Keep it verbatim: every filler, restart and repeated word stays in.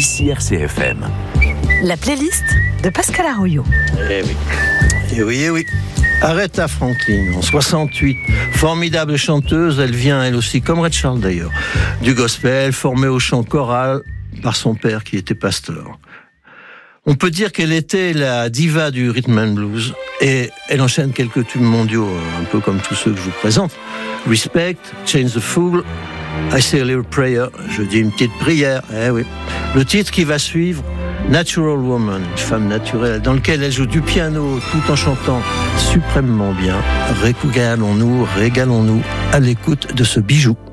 ici R C F M. La playlist de Pascal Arroyo. Eh oui, eh oui, eh oui. Aretha Franklin, en soixante-huit, formidable chanteuse, elle vient elle aussi, comme Ray Charles d'ailleurs, du gospel, formée au chant choral par son père qui était pasteur. On peut dire qu'elle était la diva du rhythm and blues et elle enchaîne quelques tubes mondiaux, un peu comme tous ceux que je vous présente. Respect, Change the Fool, I Say a Little Prayer, je dis une petite prière, eh oui. Le titre qui va suivre, Natural Woman, une femme naturelle, dans lequel elle joue du piano tout en chantant suprêmement bien. Régalons-nous, régalons-nous à l'écoute de ce bijou.